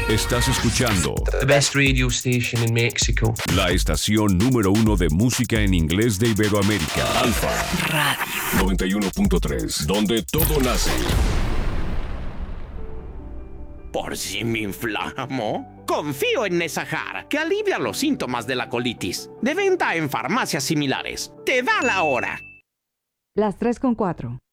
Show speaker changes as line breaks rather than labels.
Estás escuchando
The best radio station in Mexico.
la estación número 1 de música en inglés de Iberoamérica. Alfa Radio 91.3, donde todo nace.
¿Por si me inflamo? Confío en Nesajar, que alivia los síntomas de la colitis. De venta en farmacias similares. Te da la hora.
Las 3:04.